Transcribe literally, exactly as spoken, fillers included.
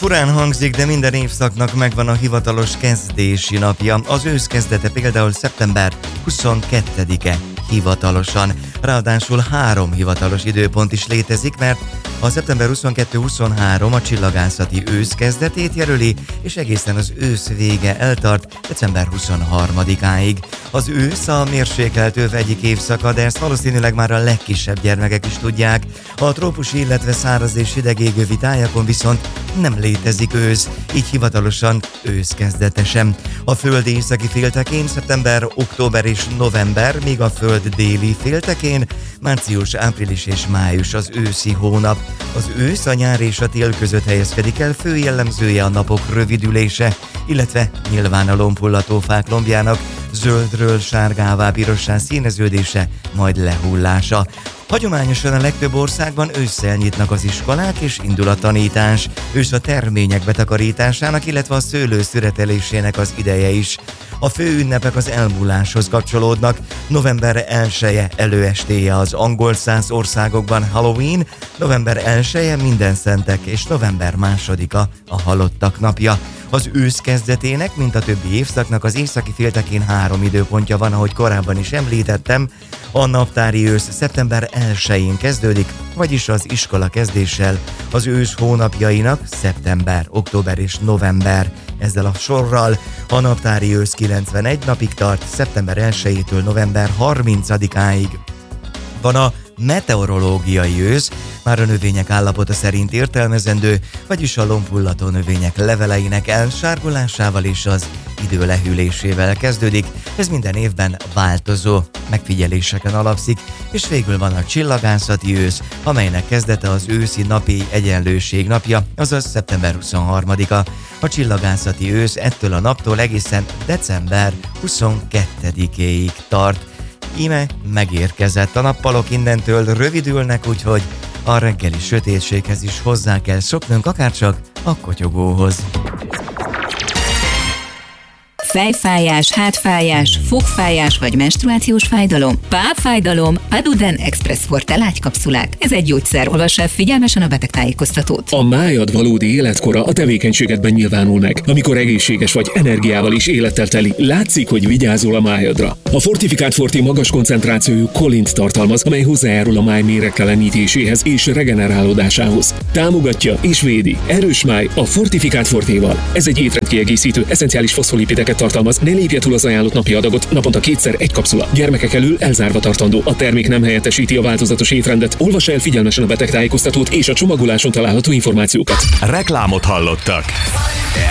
Furán hangzik, de minden évszaknak megvan a hivatalos kezdési napja. Az ősz kezdete például szeptember huszonkettedike hivatalosan. Ráadásul három hivatalos időpont is létezik, mert a szeptember huszonkettő-huszonhárom a csillagászati ősz kezdetét jelöli, és egészen az ősz vége eltart december huszonharmadikáig. Az ősz a mérsékelt öv egyik évszaka, de ezt valószínűleg már a legkisebb gyermekek is tudják. A trópusi, illetve száraz és hideg égövi tájakon viszont nem létezik ősz, így hivatalosan ősz kezdete sem. A föld északi féltekén szeptember, október és november, míg a föld déli féltekén március, április és május az őszi hónap. Az ősz a nyár és a tél között helyezkedik el, fő jellemzője a napok rövidülése, illetve nyilván a lombhullató fák lombjának zöldről sárgává, pirossá színeződése, majd lehullása. Hagyományosan a legtöbb országban ősszel nyitnak az iskolák és indul a tanítás. Ősz a termények betakarításának, illetve a szőlő szüretelésének az ideje is. A fő ünnepek az elmúláshoz kapcsolódnak. November elseje előestéje az angol száz országokban Halloween, november elseje Mindenszentek és november másodika a halottak napja. Az ősz kezdetének, mint a többi évszaknak az északi féltekén három időpontja van, ahogy korábban is említettem. A naptári ősz szeptember elsején kezdődik, vagyis az iskola kezdéssel. Az ősz hónapjainak szeptember, október és november. Ezzel a sorral a naptári ősz kilencvenegy napig tart, szeptember elsejétől november harmincadikáig. Van a meteorológiai ősz, már a növények állapota szerint értelmezendő, vagyis a lombhullató növények leveleinek elsárgulásával és az idő lehűlésével kezdődik. Ez minden évben változó megfigyeléseken alapszik, és végül van a csillagászati ősz, amelynek kezdete az őszi napi egyenlőség napja, azaz szeptember huszonharmadika. A csillagászati ősz ettől a naptól egészen december huszonkettedikéig tart. Íme megérkezett, a nappalok innentől rövidülnek, úgyhogy a reggeli sötétséghez is hozzá kell szoknunk, akárcsak a kotyogóhoz. Fejfájás, hátfájás, fogfájás vagy menstruációs fájdalom, pápfájdalom, Aduden Express Forte lágykapszulák. Ez egy gyógyszer, olvass el figyelmesen a betegtájékoztatót. A májad valódi életkora a tevékenységedben nyilvánul meg. Amikor egészséges vagy, energiával és élettel teli, látszik, hogy vigyázol a májadra. A Fortifikált Forte magas koncentrációjú kolint tartalmaz, amely hozzájárul a máj méregtelenítéséhez és regenerálódásához. Támogatja és védi. Erős máj a Fortifikált Fortéval. Ez egy étrendkiegészítő, eszenciális foszfolipideket tartalmaz, ne lépje túl az ajánlott napi adagot, naponta kétszer egy kapszula. Gyermekek elől elzárva tartandó. A termék nem helyettesíti a változatos étrendet. Olvassa el figyelmesen a betegtájékoztatót és a csomagoláson található információkat. Reklámot hallottak.